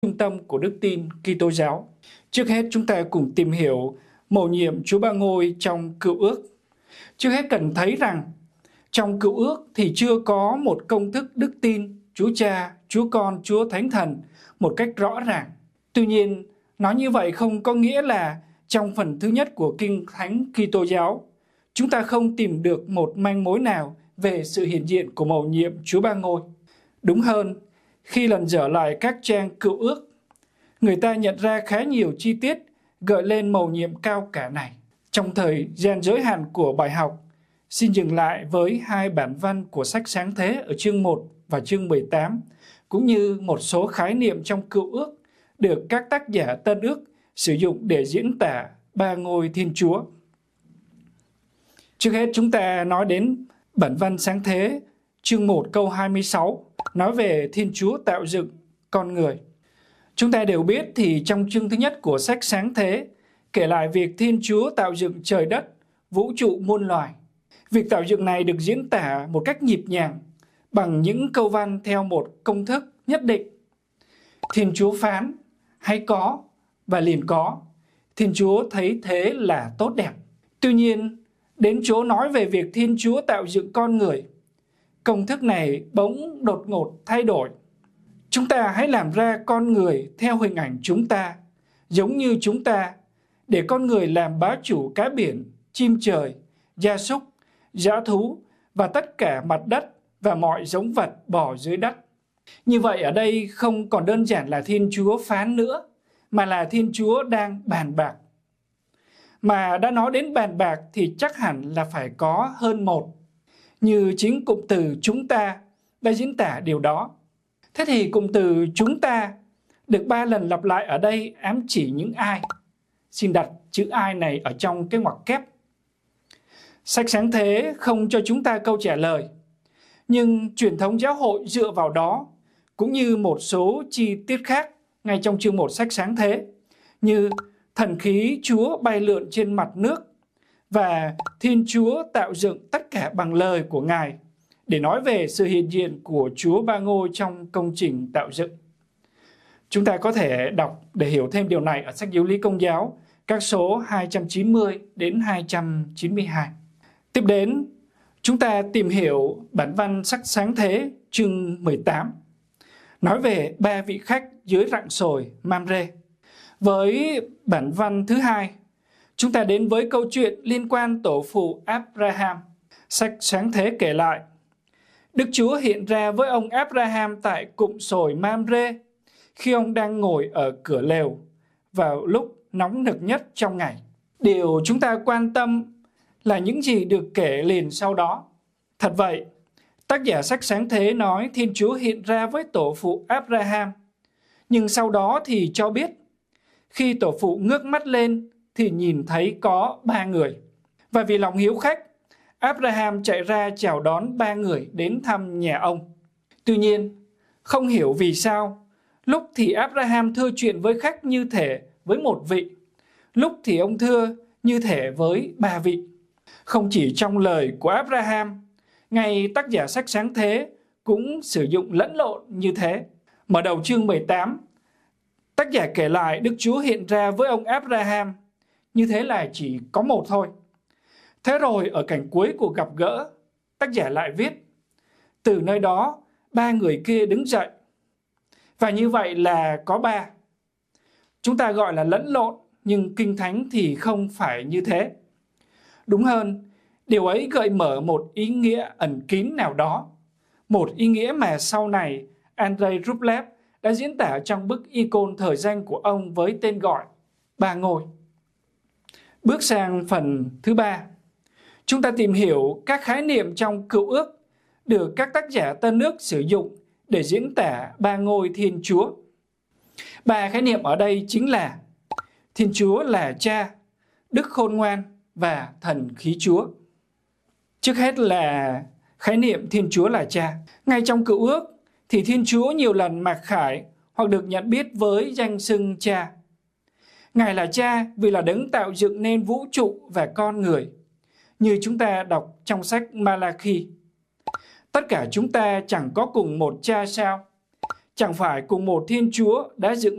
trung tâm của đức tin Kitô giáo. Trước hết chúng ta cùng tìm hiểu mầu nhiệm Chúa Ba Ngôi trong Cựu Ước. Trước hết cần thấy rằng trong Cựu Ước thì chưa có một công thức đức tin Chúa Cha, Chúa Con, Chúa Thánh Thần một cách rõ ràng. Tuy nhiên, nói như vậy không có nghĩa là trong phần thứ nhất của Kinh Thánh Kitô giáo, chúng ta không tìm được một manh mối nào về sự hiện diện của mầu nhiệm Chúa Ba Ngôi. Đúng hơn, khi lần dở lại các trang Cựu Ước, người ta nhận ra khá nhiều chi tiết gợi lên mầu nhiệm cao cả này. Trong thời gian giới hạn của bài học, xin dừng lại với hai bản văn của sách Sáng Thế ở chương 1 và chương 18, cũng như một số khái niệm trong Cựu Ước được các tác giả Tân Ước sử dụng để diễn tả Ba Ngôi Thiên Chúa. Trước hết chúng ta nói đến bản văn Sáng Thế chương 1 câu 26 nói về Thiên Chúa tạo dựng con người. Chúng ta đều biết thì trong chương thứ nhất của sách Sáng Thế kể lại việc Thiên Chúa tạo dựng trời đất, vũ trụ muôn loài. Việc tạo dựng này được diễn tả một cách nhịp nhàng bằng những câu văn theo một công thức nhất định. Thiên Chúa phán, hãy có, và liền có. Thiên Chúa thấy thế là tốt đẹp. Tuy nhiên, đến chỗ nói về việc Thiên Chúa tạo dựng con người, công thức này bỗng đột ngột thay đổi. Chúng ta hãy làm ra con người theo hình ảnh chúng ta, giống như chúng ta, để con người làm bá chủ cá biển, chim trời, gia súc, dã thú và tất cả mặt đất và mọi giống vật bò dưới đất. Như vậy ở đây không còn đơn giản là Thiên Chúa phán nữa, mà là Thiên Chúa đang bàn bạc. Mà đã nói đến bàn bạc thì chắc hẳn là phải có hơn một, như chính cụm từ chúng ta đã diễn tả điều đó. Thế thì cụm từ chúng ta được 3 lần lặp lại ở đây ám chỉ những ai? Xin đặt chữ ai này ở trong cái ngoặc kép. Sách Sáng Thế không cho chúng ta câu trả lời, nhưng truyền thống giáo hội dựa vào đó, cũng như một số chi tiết khác ngay trong chương 1 sách Sáng Thế, như thần khí Chúa bay lượn trên mặt nước và Thiên Chúa tạo dựng tất cả bằng lời của Ngài, để nói về sự hiện diện của Chúa Ba Ngôi trong công trình tạo dựng. Chúng ta có thể đọc để hiểu thêm điều này ở sách Giáo lý Công giáo, các số 290 đến 292. Tiếp đến, chúng ta tìm hiểu bản văn sách Sáng Thế chương 18, nói về 3 vị khách dưới rặng sồi Mamre. Với bản văn thứ hai, chúng ta đến với câu chuyện liên quan tổ phụ Abraham. Sách Sáng Thế kể lại, Đức Chúa hiện ra với ông Abraham tại cụm sồi Mamre khi ông đang ngồi ở cửa lều vào lúc nóng nực nhất trong ngày. Điều chúng ta quan tâm là những gì được kể liền sau đó. Thật vậy, tác giả sách Sáng Thế nói Thiên Chúa hiện ra với tổ phụ Abraham, nhưng sau đó thì cho biết khi tổ phụ ngước mắt lên thì nhìn thấy có 3 người. Và vì lòng hiếu khách, Abraham chạy ra chào đón 3 người đến thăm nhà ông. Tuy nhiên, không hiểu vì sao, lúc thì Abraham thưa chuyện với khách như thể với một vị, lúc thì ông thưa như thể với 3 vị. Không chỉ trong lời của Abraham, ngay tác giả sách Sáng Thế cũng sử dụng lẫn lộn như thế. Mở đầu chương 18, tác giả kể lại Đức Chúa hiện ra với ông Abraham, như thế là chỉ có một thôi. Thế rồi ở cảnh cuối của gặp gỡ, tác giả lại viết, từ nơi đó 3 người kia đứng dậy. Và như vậy là có 3. Chúng ta gọi là lẫn lộn, nhưng Kinh Thánh thì không phải như thế. Đúng hơn, điều ấy gợi mở một ý nghĩa ẩn kín nào đó, một ý nghĩa mà sau này Andrei Rublev đã diễn tả trong bức icon thời danh của ông với tên gọi Ba Ngôi. Bước sang phần thứ 3, chúng ta tìm hiểu các khái niệm trong Cựu Ước được các tác giả Tân Ước sử dụng để diễn tả Ba Ngôi Thiên Chúa. 3 khái niệm ở đây chính là Thiên Chúa là Cha, Đức Khôn Ngoan và Thần Khí Chúa. Trước hết là khái niệm Thiên Chúa là Cha. Ngay trong Cựu Ước thì Thiên Chúa nhiều lần mặc khải hoặc được nhận biết với danh xưng Cha. Ngài là Cha vì là đấng tạo dựng nên vũ trụ và con người, như chúng ta đọc trong sách Malachi. Tất cả chúng ta chẳng có cùng một Cha sao? Chẳng phải cùng một Thiên Chúa đã dựng